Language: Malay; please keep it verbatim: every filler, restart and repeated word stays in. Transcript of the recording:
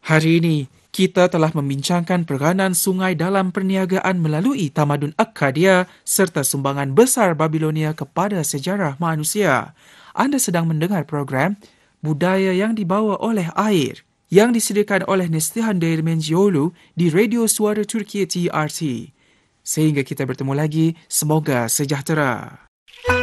Hari ini, kita telah membincangkan peranan sungai dalam perniagaan melalui tamadun Akkadia serta sumbangan besar Babilonia kepada sejarah manusia. Anda sedang mendengar program Budaya yang Dibawa oleh Air yang disediakan oleh Neslihan Değirmencioğlu di Radio Suara Turkiye T R T. Sehingga kita bertemu lagi, semoga sejahtera.